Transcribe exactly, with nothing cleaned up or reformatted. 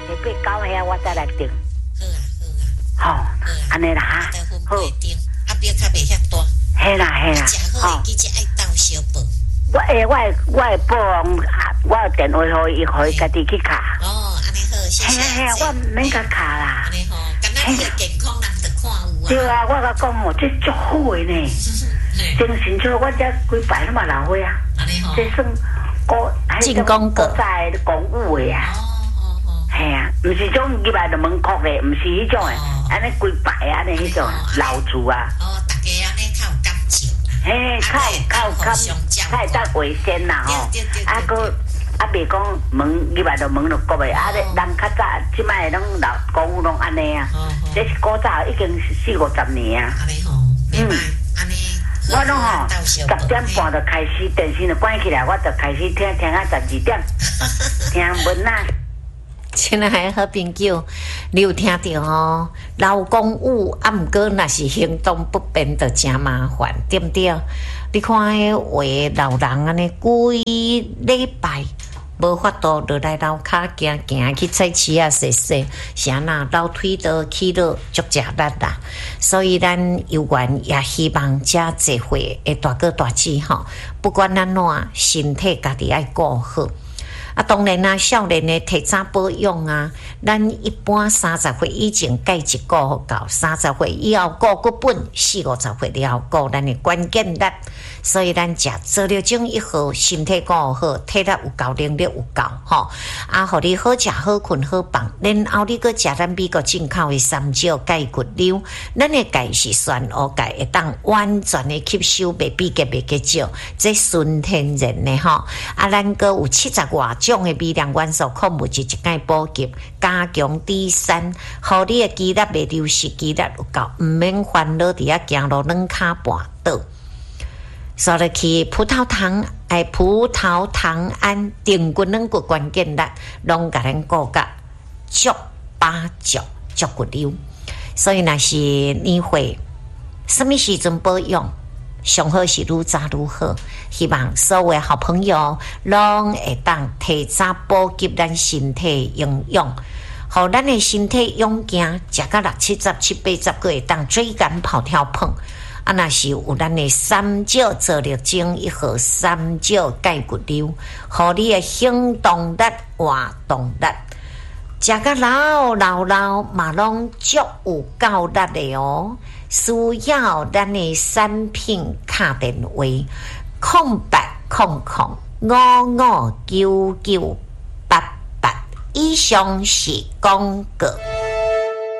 八九岁我再来订。 好啊好，安尼啦哈。 好，啊，表较袂遐大。 嘿啦嘿啦。 食好，记者爱倒小报。 我诶，我我会报啊，我有电话互伊，互伊家己去卡。 哦，安尼好，谢谢。 嘿嘿，我唔免甲卡啦。 安尼吼，敢若你健康人得看有啊。 对啊，我甲讲哦，这足好诶呢。精神像我这几摆那么老岁啊。 安尼吼。 这算古进攻个在公务诶啊。 哦哦哦。 系啊，唔是种入来就门哭诶，唔是迄种诶，安尼几摆安尼迄种老厝啊。 哦，大家安尼较有感情。 嘿，较较较较会当卫生啦吼，啊个啊袂讲门入来就门就关诶，啊人较早即摆拢老公务拢安尼啊，这是古早已经四五十年啊。 安尼吼，嗯，安尼。 我拢吼十点半就开始电视就关起来，我就开始听听啊十二点，听文啊。 亲爱的好朋友，你有听到哦？老公务啊，毋过若是行动不便，就真麻烦，对不对？你看迄话老人安尼规礼拜无法度，就来楼骹行行去菜市啊，踅踅，啥呐？楼梯都起落足食力啦。所以咱有缘也希望遮济岁会大哥大姐吼，不管安怎，身体家己爱顾好。啊，当然啦，少年的提早保养啊，咱一般三十岁以前戒一顾好到三十岁以后顾个本，四五十岁了顾咱的关键力。所以咱食做了种一好，身体顾好，体力有够，能力有够，吼啊，互你好食好困好放，然后你搁食咱美国进口的三椒钙骨瘤，咱的钙是酸乌钙，会当完全的吸收，袂比个袂个少，这纯天然的吼。啊，咱搁有七十外种的微量元素矿物质一概补给，加强第三，互你的肌力袂流失，肌力有够，毋免烦恼伫遐行路软骹跋倒。所以去葡萄糖，哎，葡萄糖胺定骨软骨关键力，拢甲咱顾甲足八足足骨溜。所以若是年岁，什么时阵保养？上好是愈早愈好，希望所有好朋友拢会当提早补给咱身体营养，互咱的身体勇健，食到六七十、七八十个会当追赶跑跳碰。啊，若是有咱的三椒做力精一盒三椒钙骨瘤，互你的行动力、活动力，食到老老老嘛拢足有够力的哦。需要咱的产品卡电话空八空空五五九九八八，以上是广告。